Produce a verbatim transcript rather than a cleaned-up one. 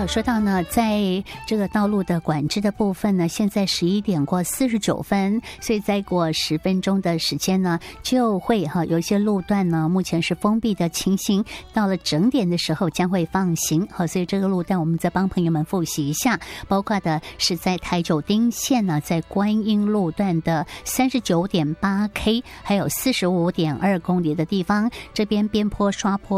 说到呢，在这个道路的管制的部分呢，现在十一点过四十九分，所以再过十分钟的时间呢，就会哈有一些路段呢，目前是封闭的情形，到了整点的时候将会放行。好，所以这个路段我们再帮朋友们复习一下，包括的是在台九丁线呢，在观音路段的三十九点八 K， 还有四十五点二公里的地方，这边边坡刷坡